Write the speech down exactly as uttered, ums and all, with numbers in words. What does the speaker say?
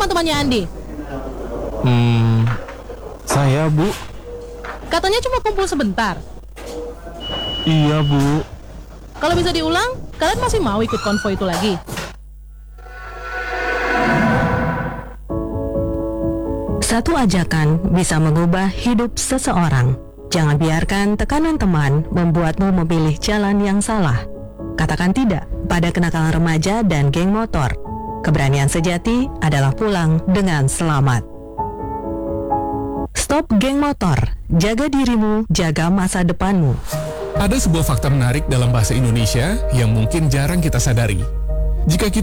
teman-temannya Andi? Hmm, saya Bu. Katanya cuma kumpul sebentar. Iya Bu. Kalau bisa diulang, kalian masih mau ikut konvoi itu lagi? Satu ajakan bisa mengubah hidup seseorang. Jangan biarkan tekanan teman membuatmu memilih jalan yang salah. Katakan tidak pada kenakalan remaja dan geng motor. Keberanian sejati adalah pulang dengan selamat. Stop geng motor. Jaga dirimu, jaga masa depanmu. Ada sebuah fakta menarik dalam bahasa Indonesia yang mungkin jarang kita sadari. Jika kita